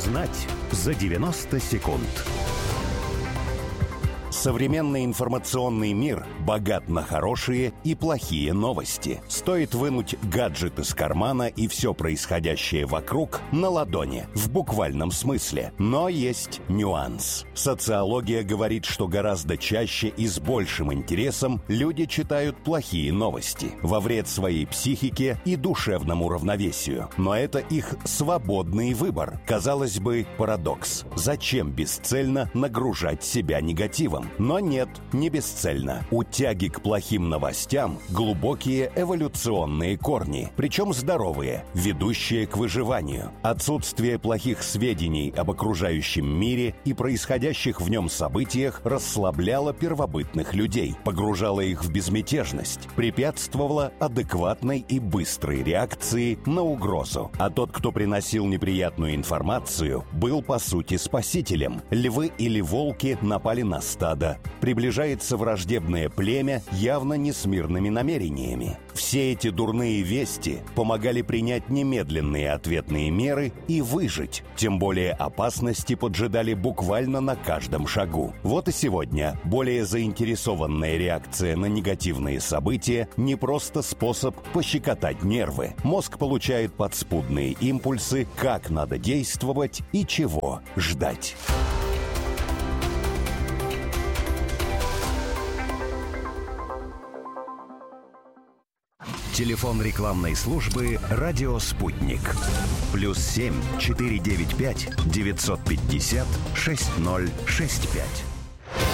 Узнать за 90 секунд. Современный информационный мир богат на хорошие и плохие новости. Стоит вынуть гаджет из кармана, и все происходящее вокруг на ладони, в буквальном смысле. Но есть нюанс. Социология говорит, что гораздо чаще и с большим интересом люди читают плохие новости во вред своей психике и душевному равновесию. Но это их свободный выбор. Казалось бы, парадокс. Зачем бесцельно нагружать себя негативом? Но нет, не бесцельно. У тяги к плохим новостям глубокие эволюционные корни, причем здоровые, ведущие к выживанию. Отсутствие плохих сведений об окружающем мире и происходящих в нем событиях расслабляло первобытных людей, погружало их в безмятежность, препятствовало адекватной и быстрой реакции на угрозу. А тот, кто приносил неприятную информацию, был по сути спасителем. Львы или волки напали на стадо. Приближается враждебное племя явно не с мирными намерениями. Все эти дурные вести помогали принять немедленные ответные меры и выжить. Тем более опасности поджидали буквально на каждом шагу. Вот и сегодня более заинтересованная реакция на негативные события не просто способ пощекотать нервы. Мозг получает подспудные импульсы, как надо действовать и чего ждать. Телефон рекламной службы «Радио Спутник». +7 495 950 6065.